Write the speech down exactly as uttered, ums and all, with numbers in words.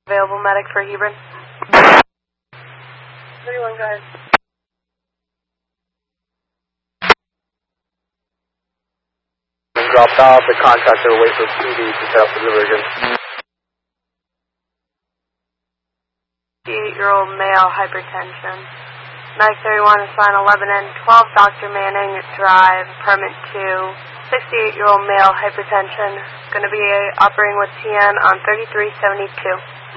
Available medic for Hebron. thirty-one, go ahead. Dropped off the contractor away for P D to set up the diversion. fifty-eight-year-old male, hypertension. Medic thirty-one, assign eleven and twelve, Doctor Manning, Drive, apartment two. sixty-eight-year-old male, hypertension. Going to be operating with T N on thirty-three seventy-two.